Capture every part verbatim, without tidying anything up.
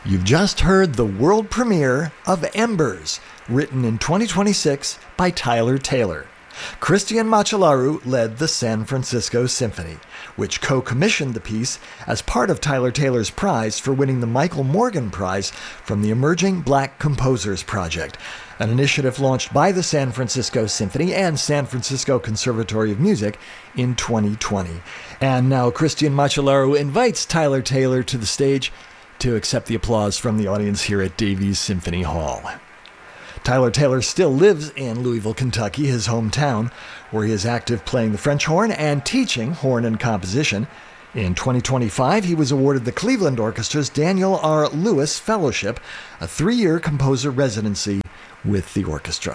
You've just heard the world premiere of Embers, written in twenty twenty-six by Tyler Taylor. Christian Macellaro led the San Francisco Symphony, which co-commissioned the piece as part of Tyler Taylor's prize for winning the Michael Morgan Prize from the Emerging Black Composers Project, an initiative launched by the San Francisco Symphony and San Francisco Conservatory of Music in twenty twenty. And now Christian Macellaro invites Tyler Taylor to the stage to accept the applause from the audience here at Davies Symphony Hall. Tyler Taylor still lives in Louisville, Kentucky, his hometown, where he is active playing the French horn and teaching horn and composition. In twenty twenty-five, he was awarded the Cleveland Orchestra's Daniel R. Lewis Fellowship, a three-year composer residency with the orchestra.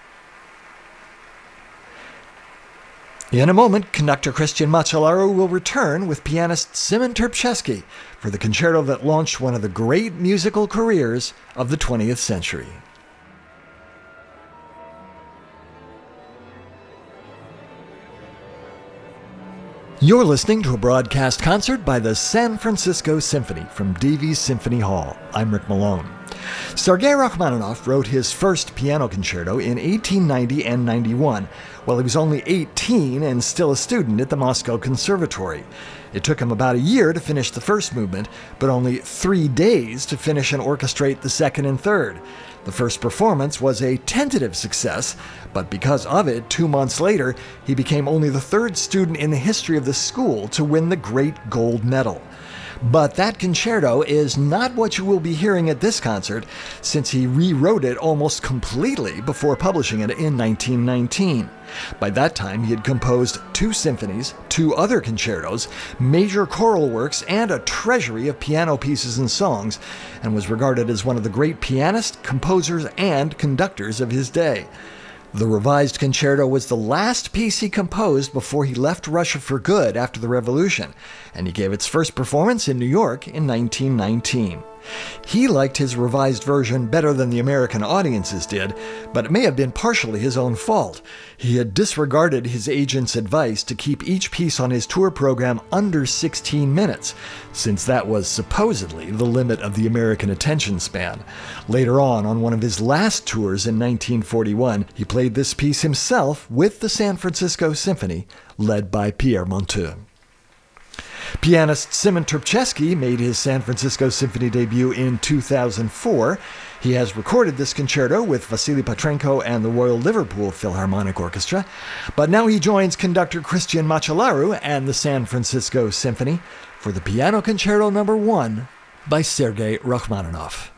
In a moment, conductor Christian Macellaro will return with pianist Szymon Terpczewski for the concerto that launched one of the great musical careers of the twentieth century. You're listening to a broadcast concert by the San Francisco Symphony from Davies Symphony Hall. I'm Rick Malone. Sergei Rachmaninoff wrote his first piano concerto in eighteen ninety and ninety-one, while he was only eighteen and still a student at the Moscow Conservatory. It took him about a year to finish the first movement, but only three days to finish and orchestrate the second and third. The first performance was a tentative success, but because of it, two months later, he became only the third student in the history of the school to win the Great Gold Medal. But that concerto is not what you will be hearing at this concert, since he rewrote it almost completely before publishing it in nineteen nineteen. By that time, he had composed two symphonies, two other concertos, major choral works, and a treasury of piano pieces and songs, and was regarded as one of the great pianists, composers, and conductors of his day. The revised concerto was the last piece he composed before he left Russia for good after the revolution, and he gave its first performance in New York in nineteen nineteen. He liked his revised version better than the American audiences did, but it may have been partially his own fault. He had disregarded his agent's advice to keep each piece on his tour program under sixteen minutes, since that was supposedly the limit of the American attention span. Later on, on one of his last tours in nineteen forty-one, he played this piece himself with the San Francisco Symphony, led by Pierre Monteux. Pianist Szymon Terpczewski made his San Francisco Symphony debut in two thousand four. He has recorded this concerto with Vasily Petrenko and the Royal Liverpool Philharmonic Orchestra, but now he joins conductor Christian Macellaro and the San Francisco Symphony for the Piano Concerto Number One by Sergei Rachmaninoff.